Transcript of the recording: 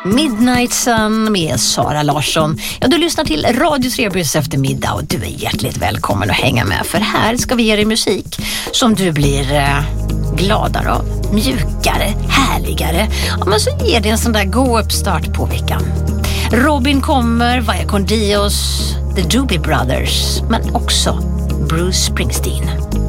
Midnight Sun med Sara Larsson. Ja, du lyssnar till Radio Trebus eftermiddag och du är hjärtligt välkommen att hänga med. För här ska vi ge dig musik som du blir gladare av, mjukare, härligare. Ja, men så ger det en sån där go-up-start på veckan. Robin kommer, Vaya con Dios, The Doobie Brothers, men också Bruce Springsteen.